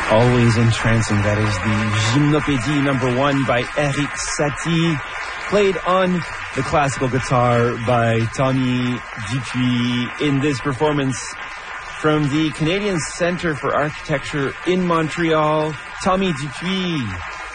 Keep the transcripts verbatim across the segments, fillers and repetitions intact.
Always entrancing. That is the Gymnopédie number one by Erik Satie, played on the classical guitar by Tommy Dupuis in this performance from the Canadian Centre for Architecture in Montreal. Tommy Dupuis,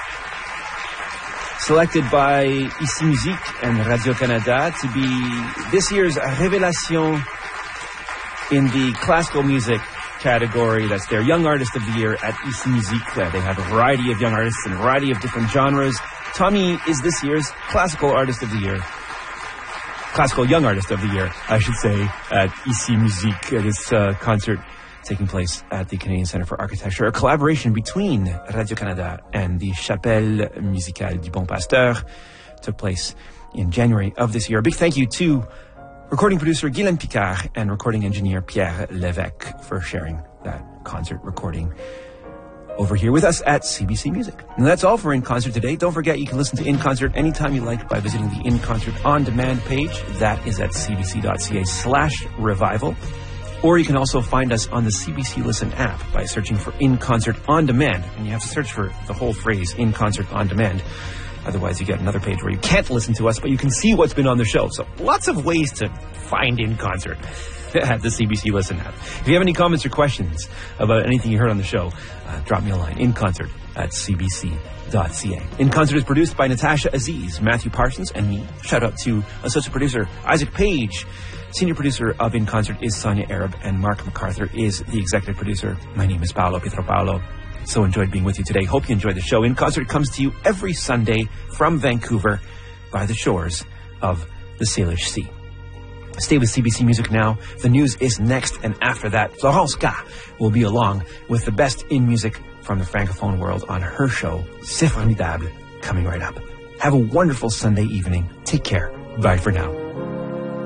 selected by Ici Musique and Radio-Canada to be this year's Révélation in the classical music category. That's their Young Artist of the Year at Ici Musique. They have a variety of young artists and a variety of different genres. Tommy is this year's Classical Artist of the Year. Classical Young Artist of the Year, I should say, at Ici Musique. This uh, concert taking place at the Canadian Centre for Architecture, a collaboration between Radio-Canada and the Chapelle Musicale du Bon Pasteur, took place in January of this year. A big thank you to recording producer Guylaine Picard and recording engineer Pierre Lévesque for sharing that concert recording over here with us at C B C Music. And that's all for In Concert today. Don't forget you can listen to In Concert anytime you like by visiting the In Concert On Demand page. That is at cbc.ca slash revival. Or you can also find us on the C B C Listen app by searching for In Concert On Demand. And you have to search for the whole phrase In Concert On Demand. Otherwise, you get another page where you can't listen to us, but you can see what's been on the show. So lots of ways to find In Concert at the C B C Listen app. If you have any comments or questions about anything you heard on the show, uh, drop me a line. In Concert at c b c dot c a. In Concert is produced by Natasha Aziz, Matthew Parsons, and me. Shout out to associate producer Isaac Page. Senior producer of In Concert is Sonia Arab, and Mark MacArthur is the executive producer. My name is Paolo Pietro-Paolo. So enjoyed being with you today. Hope you enjoyed the show. In Concert comes to you every Sunday from Vancouver by the shores of the Salish Sea. Stay with C B C Music now. The news is next, and after that, Florence K will be along with the best in music from the Francophone world on her show, C'est Formidable, coming right up. Have a wonderful Sunday evening. Take care. Bye for now.